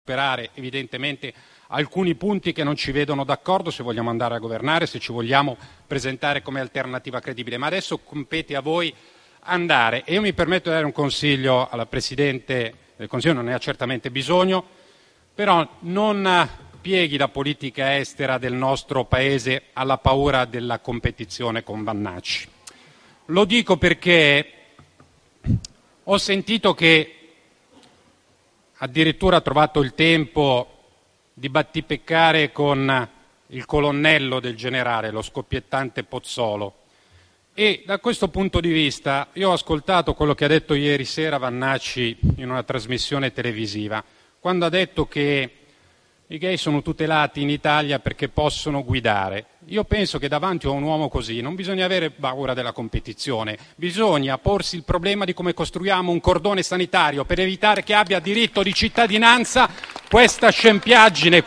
superare evidentemente alcuni punti che non ci vedono d'accordo se vogliamo andare a governare, se ci vogliamo presentare come alternativa credibile, ma adesso compete a voi andare. E io mi permetto di dare un consiglio alla Presidente del Consiglio, non ne ha certamente bisogno, però non pieghi la politica estera del nostro Paese alla paura della competizione con Vannacci. Lo dico perché ho sentito che addirittura ha trovato il tempo di battipeccare con il colonnello del generale, lo scoppiettante Pozzolo. E da questo punto di vista io ho ascoltato quello che ha detto ieri sera Vannacci in una trasmissione televisiva, quando ha detto che i gay sono tutelati in Italia perché possono guidare. Io penso che davanti a un uomo così non bisogna avere paura della competizione, bisogna porsi il problema di come costruiamo un cordone sanitario per evitare che abbia diritto di cittadinanza queste scempiaggini.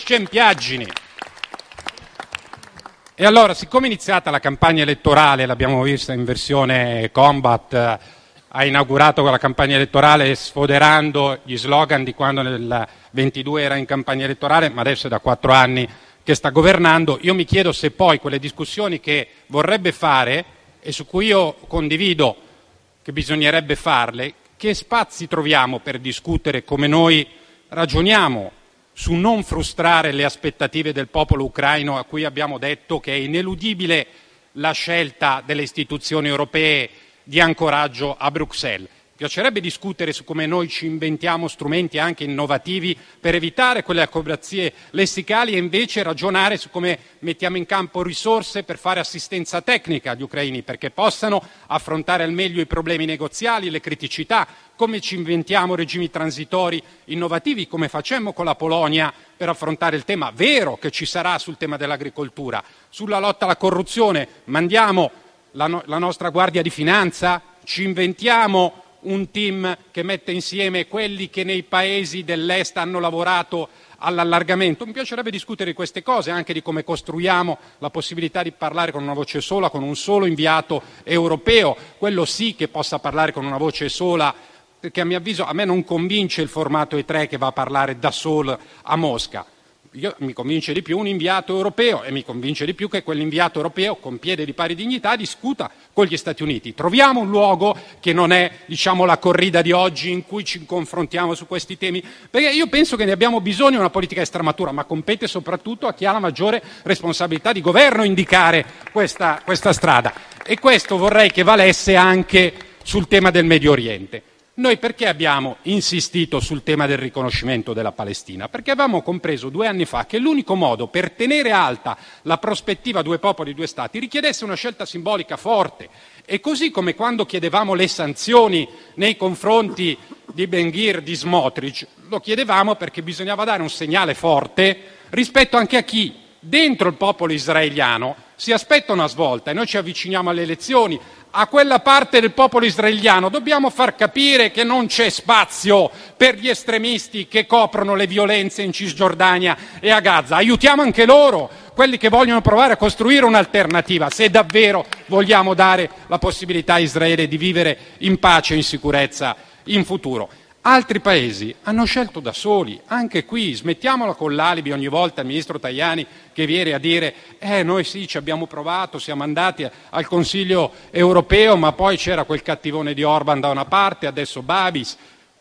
E allora, siccome è iniziata la campagna elettorale, l'abbiamo vista in versione combat, ha inaugurato la campagna elettorale sfoderando gli slogan di quando nel 22 era in campagna elettorale, ma adesso è da 4 anni che sta governando. Io mi chiedo se poi quelle discussioni che vorrebbe fare e su cui io condivido che bisognerebbe farle, che spazi troviamo per discutere come noi ragioniamo su non frustrare le aspettative del popolo ucraino, a cui abbiamo detto che è ineludibile la scelta delle istituzioni europee di ancoraggio a Bruxelles. Piacerebbe discutere su come noi ci inventiamo strumenti anche innovativi per evitare quelle acrobazie lessicali e invece ragionare su come mettiamo in campo risorse per fare assistenza tecnica agli ucraini perché possano affrontare al meglio i problemi negoziali, le criticità, come ci inventiamo regimi transitori innovativi, come facemmo con la Polonia per affrontare il tema vero che ci sarà sul tema dell'agricoltura, sulla lotta alla corruzione. Mandiamo la nostra Guardia di Finanza, ci inventiamo un team che mette insieme quelli che nei paesi dell'est hanno lavorato all'allargamento. Mi piacerebbe discutere di queste cose, anche di come costruiamo la possibilità di parlare con una voce sola, con un solo inviato europeo, quello sì che possa parlare con una voce sola, perché a mio avviso a me non convince il formato E3 che va a parlare da solo a Mosca. Mi convince di più un inviato europeo e mi convince di più che quell'inviato europeo con piede di pari dignità discuta con gli Stati Uniti. Troviamo un luogo che non è, diciamo, la corrida di oggi in cui ci confrontiamo su questi temi, perché io penso che ne abbiamo bisogno una politica estera matura, ma compete soprattutto a chi ha la maggiore responsabilità di governo indicare questa strada. E questo vorrei che valesse anche sul tema del Medio Oriente. Noi perché abbiamo insistito sul tema del riconoscimento della Palestina? Perché avevamo compreso 2 anni fa che l'unico modo per tenere alta la prospettiva due popoli, due stati richiedesse una scelta simbolica forte. E così come quando chiedevamo le sanzioni nei confronti di Ben-Gvir, di Smotrich, lo chiedevamo perché bisognava dare un segnale forte rispetto anche a chi dentro il popolo israeliano si aspetta una svolta e noi ci avviciniamo alle elezioni. A quella parte del popolo israeliano dobbiamo far capire che non c'è spazio per gli estremisti che coprono le violenze in Cisgiordania e a Gaza. Aiutiamo anche loro, quelli che vogliono provare a costruire un'alternativa, se davvero vogliamo dare la possibilità a Israele di vivere in pace e in sicurezza in futuro. Altri paesi hanno scelto da soli, anche qui smettiamola con l'alibi ogni volta il ministro Tajani che viene a dire noi sì ci abbiamo provato, siamo andati al Consiglio europeo ma poi c'era quel cattivone di Orban da una parte, adesso Babis.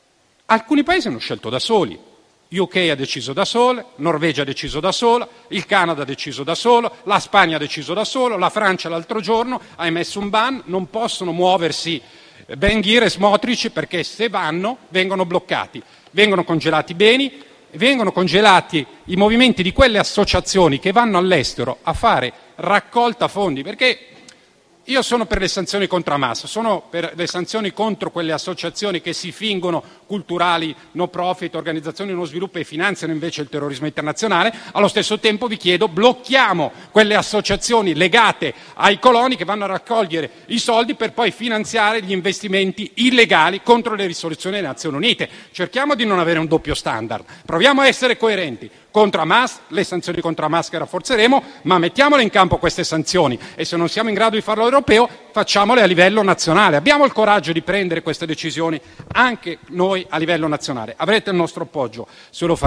Alcuni paesi hanno scelto da soli, UK ha deciso da sola, Norvegia ha deciso da sola, il Canada ha deciso da solo, la Spagna ha deciso da solo, la Francia l'altro giorno ha emesso un ban, non possono muoversi Ben-Gvir e Smotrich perché se vanno vengono bloccati, vengono congelati i beni, vengono congelati i movimenti di quelle associazioni che vanno all'estero a fare raccolta fondi, perché io sono per le sanzioni contro Hamas, sono per le sanzioni contro quelle associazioni che si fingono culturali, no profit, organizzazioni dello sviluppo e finanziano invece il terrorismo internazionale. Allo stesso tempo vi chiedo, blocchiamo quelle associazioni legate ai coloni che vanno a raccogliere i soldi per poi finanziare gli investimenti illegali contro le risoluzioni delle Nazioni Unite. Cerchiamo di non avere un doppio standard, proviamo a essere coerenti. Contro Hamas, le sanzioni contro Hamas che rafforzeremo, ma mettiamole in campo queste sanzioni e se non siamo in grado di farlo europeo, facciamole a livello nazionale. Abbiamo il coraggio di prendere queste decisioni anche noi a livello nazionale. Avrete il nostro appoggio se lo farete.